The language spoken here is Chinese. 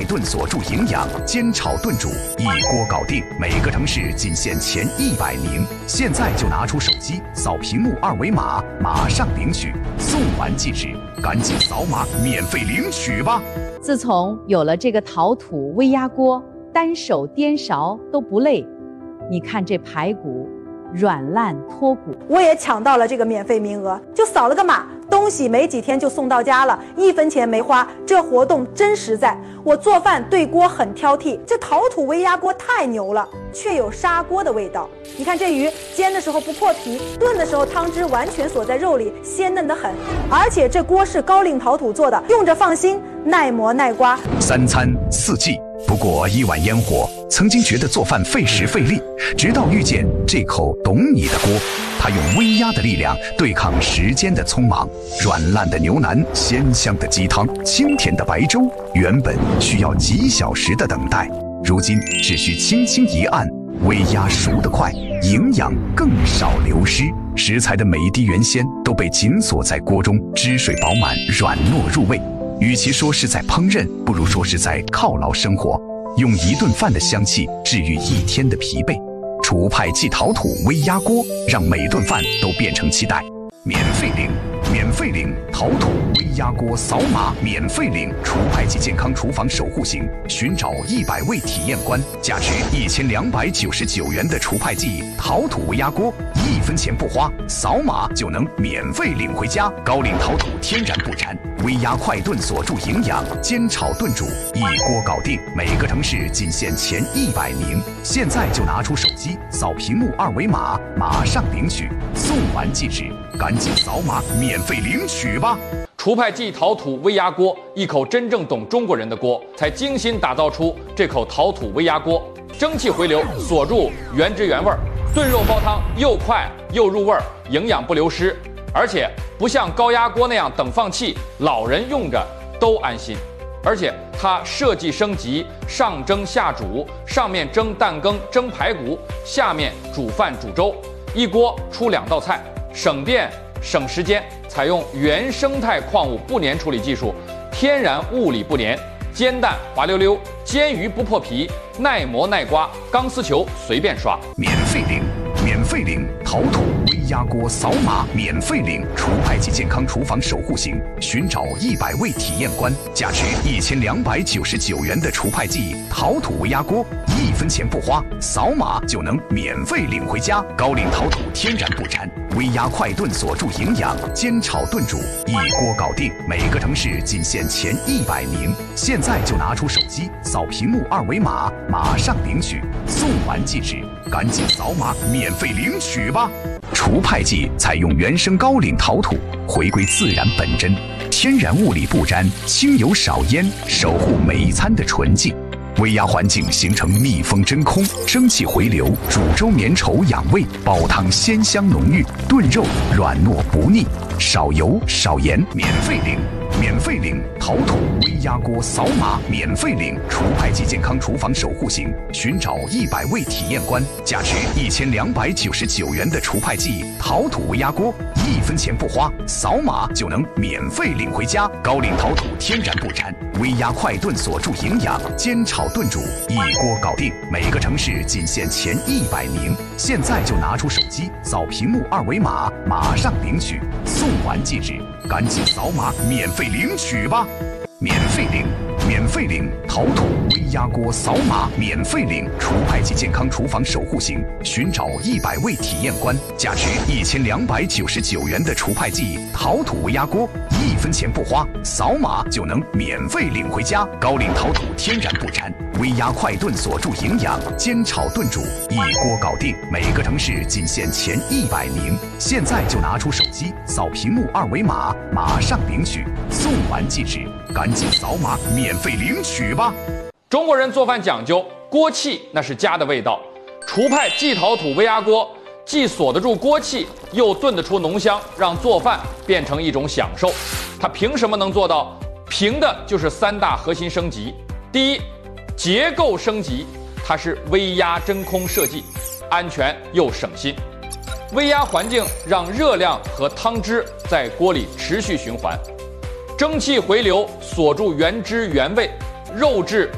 炖锁住营养，煎炒炖煮一锅搞定。每个城市仅限前100名，现在就拿出手机扫屏幕2维码，马上领取，送完即止，赶紧扫码免费领取吧！ 自从有了这个陶土煨鸭锅，单手颠勺都不累。你看这排骨软烂脱骨， 我也抢到了这个免费名额，就扫了个码，东西没几天就送到家了，1分钱没花，这活动真实在。我做饭对锅很挑剔，这陶土煨鸭锅太牛了，却有砂锅的味道。你看这鱼煎的时候不破皮，炖的时候汤汁完全锁在肉里，鲜嫩得很。而且这锅是高岭陶土做的，用着放心，耐磨耐刮。 3餐4季，不过1碗烟火。曾经觉得做饭费时费力，直到遇见这口懂你的锅。它用煨鸭的力量对抗时间的匆忙，软烂的牛腩，鲜香的鸡汤，清甜的白粥，原本需要几小时的等待，如今只需轻轻一按，煨鸭熟得快，营养更少流失。食材的每一滴原鲜都被紧锁在锅中，汁水饱满，软糯入味。与其说是在烹饪，不如说是在犒劳生活，用一顿饭的香气治愈一天的疲惫。厨派即陶土煨鸭锅，让每顿饭都变成期待。免费领，免费领陶土煨鸭锅，扫码免费领。厨派即健康厨房守护行，寻找100位体验官，价值1299元的厨派即陶土煨鸭锅，1分钱不花，扫码就能免费领回家。高岭陶土天然不粘，煨鸭快炖锁住营养，煎炒炖煮一锅搞定。每个城市仅限前100名，现在就拿出手机扫屏幕2维码，马上领取，送完即止，赶紧扫码免费领取吧！ 厨派即陶土煨鸭锅，一口真正懂中国人的锅，才精心打造出这口陶土煨鸭锅。蒸汽回流，锁住原汁原味，炖肉煲汤又快又入味，营养不流失。而且不像高压锅那样等放气，老人用着都安心。而且它设计升级，上蒸下煮，上面蒸蛋羹、蒸排骨，下面煮饭煮粥，一锅出2道菜，省电省时间。采用原生态矿物不粘处理技术，天然物理不粘，煎蛋滑溜溜，煎鱼不破皮，耐磨耐刮，钢丝球随便刷。 免费领，免费领陶土煨鸭锅，扫码免费领。厨派即健康厨房守护行，寻找100位体验官，价值1299元的厨派即陶土煨鸭锅，1分钱不花，扫码就能免费领回家。高岭陶土天然不粘，煨鸭快炖锁住营养，煎炒炖煮一锅搞定。每个城市仅限前100名，现在就拿出手机扫屏幕2维码，马上领取，送完即止，赶紧扫码免费领取吧！厨派即采用原生高岭陶土，回归自然本真，天然物理不沾，轻油少烟，守护每一餐的纯净。煨鸭环境形成密封真空，蒸汽回流，煮粥绵稠养胃，煲汤鲜香浓郁，炖肉软糯不腻，少油少盐。免费领，免费领陶土煨鸭锅，扫码免费领。厨派即健康厨房守护行，寻找100位体验官，价值1299元的厨派即陶土煨鸭锅，1分钱不花，扫码就能免费领回家。高岭陶土天然不粘，煨鸭快炖锁住营养，煎炒炖煮一锅搞定。每个城市仅限前100名，现在就拿出手机扫屏幕2维码，马上领取，送完即止，赶紧扫码免费领取吧！免费领，免费领陶土煨鸭锅，扫码免费领。厨派即健康厨房守护行，寻找100位体验官，价值1299元的厨派即陶土煨鸭锅，1分钱不花，扫码就能免费领回家。高岭陶土天然不粘，煨鸭快炖锁住营养，煎炒炖煮一锅搞定。每个城市仅限前100名，现在就拿出手机扫屏幕2维码，马上领取，送完即止，赶紧扫码免费领取吧！ 中国人做饭讲究锅气，那是家的味道。厨派即陶土煨鸭锅，既锁得住锅气，又炖得出浓香，让做饭变成一种享受。它凭什么能做到？凭的就是3大核心升级。第一，结构升级，它是微压真空设计，安全又省心。微压环境让热量和汤汁在锅里持续循环，蒸汽回流锁住原汁原味，肉质